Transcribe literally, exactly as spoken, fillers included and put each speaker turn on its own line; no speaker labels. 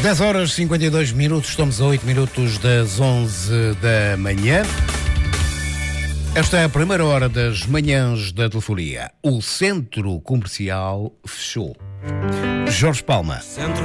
dez horas e cinquenta e dois minutos, estamos a oito minutos das onze da manhã. Esta é a primeira hora das manhãs da telefonia. O centro comercial fechou. Jorge Palma.
Centro